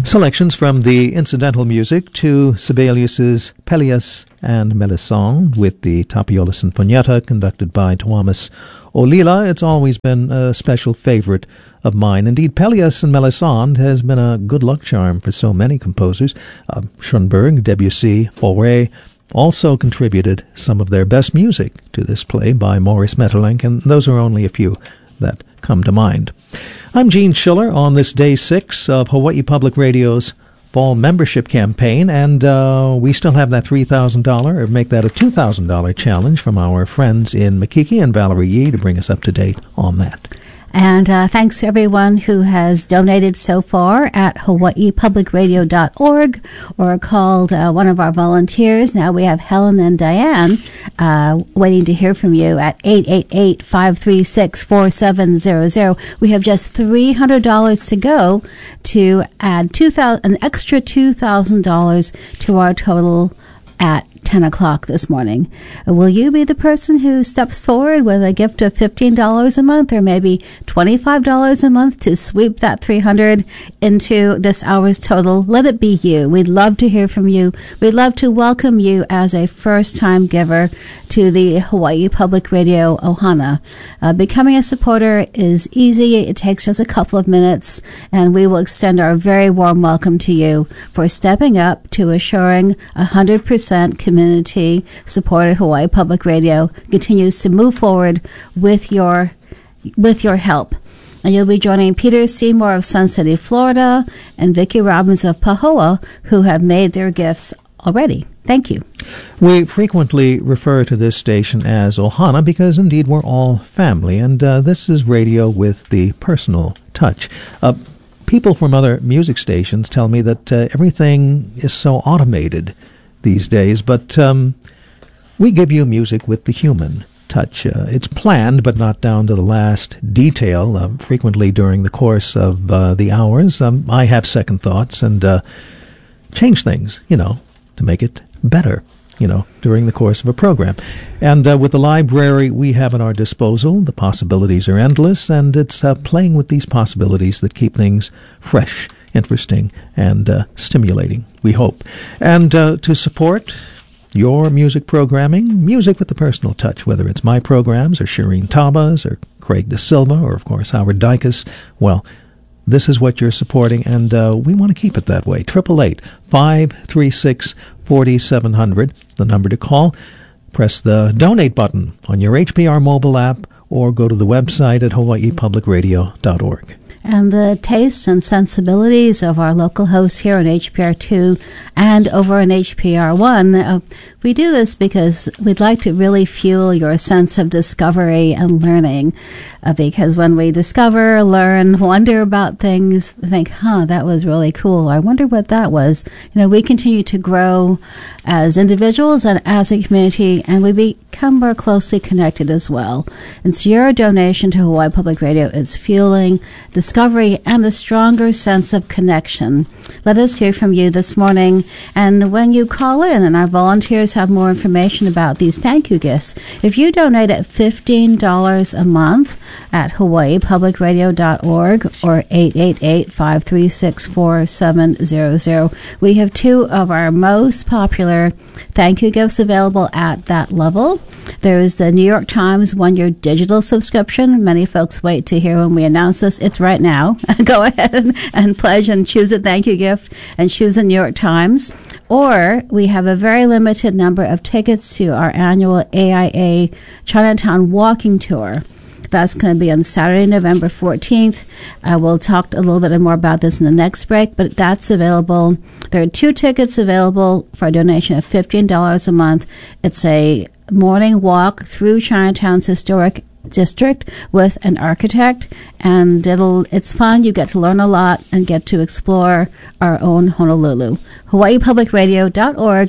Selections from the incidental music to Sibelius's Pelleas and Melisande with the Tapiola Sinfonietta conducted by Tuomas Ollila. It's always been a special favorite of mine. Indeed, Pelleas and Melisande has been a good luck charm for so many composers. Schoenberg, Debussy, Fauré also contributed some of their best music to this play by Maurice Maeterlinck, and those are only a few that come to mind. I'm Gene Schiller on this day 6 of Hawaii Public Radio's fall membership campaign, and we still have that $3,000, or make that a $2,000 challenge from our friends in Makiki and Valerie Yee to bring us up to date on that. And thanks to everyone who has donated so far at hawaiipublicradio.org or called one of our volunteers. Now we have Helen and Diane waiting to hear from you at 888-536-4700. We have just $300 to go to add an extra $2,000 to our total at 10 o'clock this morning. Will you be the person who steps forward with a gift of $15 a month or maybe $25 a month to sweep that $300 into this hour's total? Let it be you. We'd love to hear from you. We'd love to welcome you as a first-time giver to the Hawaii Public Radio Ohana. Becoming a supporter is easy. It takes just a couple of minutes, and we will extend our very warm welcome to you for stepping up to assuring 100% community supported Hawaii Public Radio continues to move forward with your help. And you'll be joining Peter Seymour of Sun City, Florida, and Vicki Robbins of Pahoa, who have made their gifts already. Thank you. We frequently refer to this station as Ohana because, indeed, we're all family, and this is radio with the personal touch. People from other music stations tell me that everything is so automated these days, but we give you music with the human touch. It's planned, but not down to the last detail. Frequently during the course of the hours, I have second thoughts and change things, to make it better, during the course of a program. And with the library we have at our disposal, the possibilities are endless, and it's playing with these possibilities that keep things fresh, interesting, and stimulating, we hope. And to support your music programming, music with the personal touch, whether it's my programs or Shireen Taba's or Craig De Silva or, of course, Howard Dykus, well, this is what you're supporting, and we want to keep it that way. 888-536-4700, the number to call. Press the donate button on your HPR mobile app or go to the website at hawaiipublicradio.org. And the tastes and sensibilities of our local hosts here on HPR2 and over on HPR1. We do this because we'd like to really fuel your sense of discovery and learning. Because when we discover, learn, wonder about things, think, that was really cool. I wonder what that was. We continue to grow as individuals and as a community, and we become more closely connected as well. And so your donation to Hawaii Public Radio is fueling discovery and a stronger sense of connection. Let us hear from you this morning. And when you call in, and our volunteers have more information about these thank you gifts, if you donate at $15 a month at hawaiipublicradio.org or 888-536-4700, we have two of our most popular thank you gifts available at that level. There's the New York Times one-year digital subscription. Many folks wait to hear when we announce this. It's right now. Go ahead and pledge and choose a thank you gift and choose the New York Times. Or we have a very limited number of tickets to our annual AIA Chinatown walking tour. That's going to be on Saturday, November 14th. We'll talk a little bit more about this in the next break, but that's available. There are 2 tickets available for a donation of $15 a month. It's a morning walk through Chinatown's historic district with an architect, and it's fun. You get to learn a lot and get to explore our own Honolulu. hawaiipublicradio.org,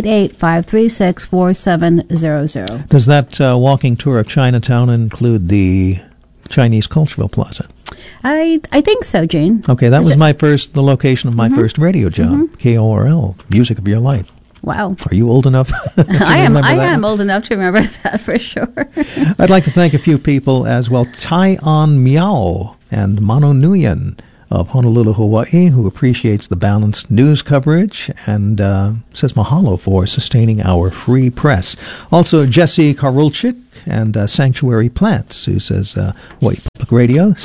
888-536-4700. Does that walking tour of Chinatown include the Chinese Cultural Plaza? I think so, Gene. Okay, that was the location of my first radio job, KORL, Music of Your Life. Wow. Are you old enough to remember that? I am old enough to remember that for sure. I'd like to thank a few people as well. Tai On Miao and Mano Nguyen of Honolulu, Hawaii, who appreciates the balanced news coverage and says mahalo for sustaining our free press. Also, Jesse Karulchik and Sanctuary Plants, who says Hawaii Public Radio's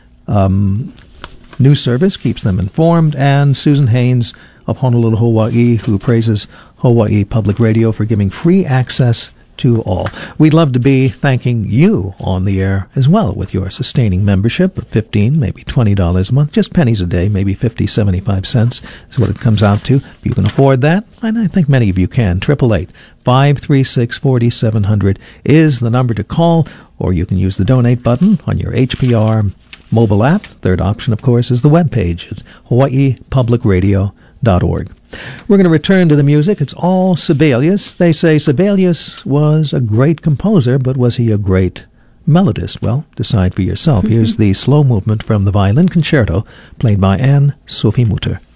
news service keeps them informed, and Susan Haynes of Honolulu, Hawaii, who praises Hawaii Public Radio for giving free access to all. We'd love to be thanking you on the air as well with your sustaining membership of $15, maybe $20 a month, just pennies a day, maybe 50, 75 cents is what it comes out to. If you can afford that, and I think many of you can, 888-536-4700 is the number to call, or you can use the donate button on your HPR mobile app. Third option, of course, is the webpage at hawaiipublicradio.org. We're going to return to the music. It's all Sibelius. They say Sibelius was a great composer, but was he a great melodist? Well, decide for yourself. Here's the slow movement from the violin concerto played by Anne Sophie Mutter.